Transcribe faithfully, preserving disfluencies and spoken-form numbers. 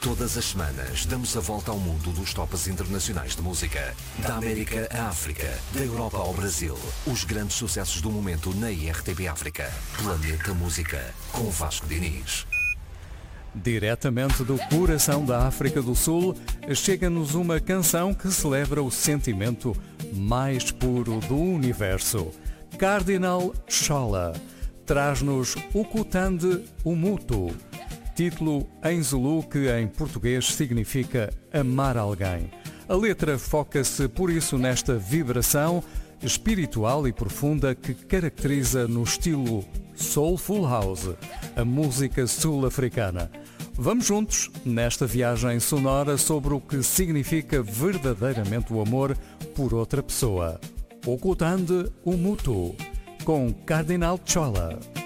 Todas as semanas damos a volta ao mundo dos tops internacionais de música. Da América à África, da Europa ao Brasil. Os grandes sucessos do momento na I R T P África. Planeta Música, com Vasco Diniz. Diretamente do coração da África do Sul, chega-nos uma canção que celebra o sentimento mais puro do universo. Cardinal Xola traz-nos Ukutande Umutu, título em Zulu que em português significa amar alguém. A letra foca-se por isso nesta vibração espiritual e profunda que caracteriza no estilo Soulful House, a música sul-africana. Vamos juntos nesta viagem sonora sobre o que significa verdadeiramente o amor por outra pessoa. Ukutande Umutu, com Cardinal Xola.